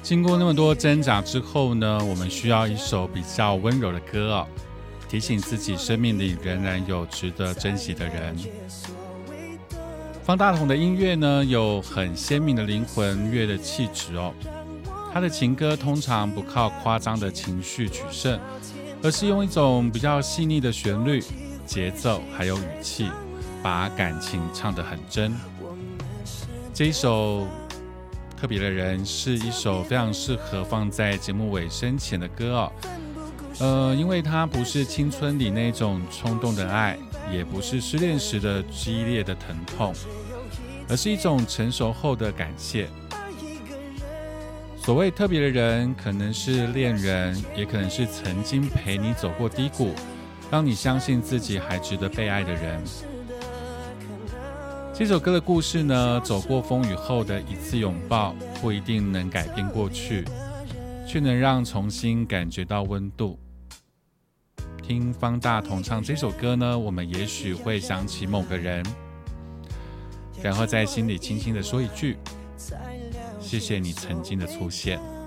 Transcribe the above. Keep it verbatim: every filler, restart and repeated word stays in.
经过那么多挣扎之后呢，我们需要一首比较温柔的歌哦，提醒自己生命里仍然有值得珍惜的人。方大同的音乐呢，有很鲜明的灵魂乐的气质哦。他的情歌通常不靠夸张的情绪取胜，而是用一种比较细腻的旋律、节奏还有语气，把感情唱得很真。这一首特别的人是一首非常适合放在节目尾声前的歌哦。呃，因为它不是青春里那种冲动的爱，也不是失恋时的激烈的疼痛，而是一种成熟后的感谢。所谓特别的人，可能是恋人，也可能是曾经陪你走过低谷，让你相信自己还值得被爱的人。这首歌的故事呢，走过风雨后的一次拥抱，不一定能改变过去，却能让重新感觉到温度。听方大同唱这首歌呢，我们也许会想起某个人，然后在心里轻轻地说一句：谢谢你曾经的出现。